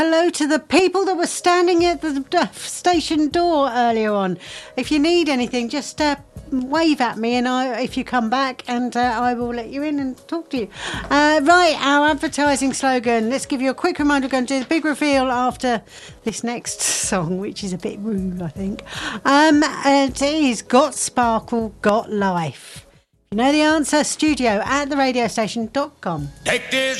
Hello to the people that were standing at the station door earlier on. If you need anything, just wave at me, and if you come back, and I will let you in and talk to you. Right, our advertising slogan. Let's give you a quick reminder. We're going to do the big reveal after this next song, which is a bit rude, I think. It is Got Sparkle, Got Life. You know the answer, studio@theradiostation.com. Take this